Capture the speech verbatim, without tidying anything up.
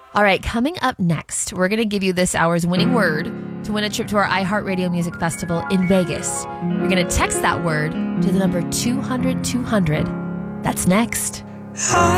All right, coming up next, we're going to give you this hour's winning word to win a trip to our iHeartRadio Music Festival in Vegas. You're going to text that word to the number two hundred two hundred. That's next.